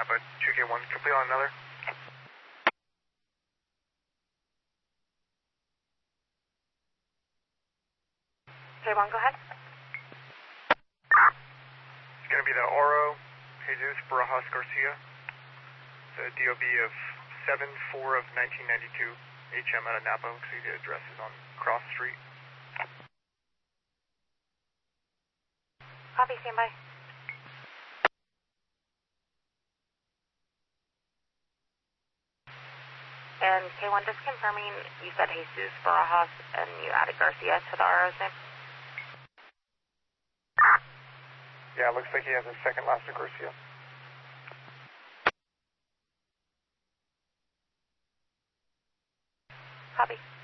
Napa 2K1, complete on another. K1, go ahead. It's going to be the Oro Jesus Barajas Garcia, the DOB of 7/4 of 1992, HM out of Napa. Looks like the address is on Cross Street. Copy, stand by. And K1, just confirming, you said Jesus Barajas and you added Garcia to the RO's name? Yeah, it looks like he has a second last of Garcia. Copy.